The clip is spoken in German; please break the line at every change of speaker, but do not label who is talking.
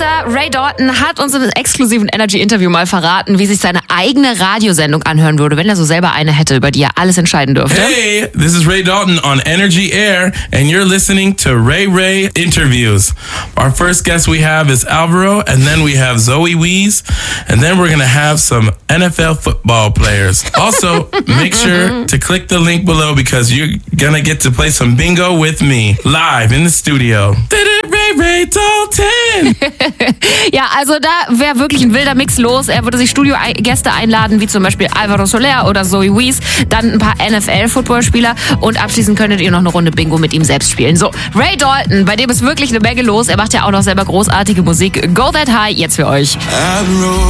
Producer Ray Dalton hat uns im exklusiven Energy-Interview mal verraten, wie sich seine eigene Radiosendung anhören würde, wenn er so selber eine hätte, über die er alles entscheiden dürfte.
Hey, this is Ray Dalton on Energy Air, and you're listening to Ray Interviews. Our first guest we have is Alvaro, and then we have Zoe Wees, and then we're going to have some NFL football players. Also, make sure to click the link below because you're going to get to play some bingo with me live in the studio. Ray Dalton!
Ja, also da wäre wirklich ein wilder Mix los. Er würde sich Studiogäste einladen, wie zum Beispiel Alvaro Soler oder Zoe Wees, dann ein paar NFL-Footballspieler und abschließend könntet ihr noch eine Runde Bingo mit ihm selbst spielen. So, Ray Dalton, bei dem ist wirklich eine Menge los. Er macht ja auch noch selber großartige Musik. Go That High, jetzt für euch.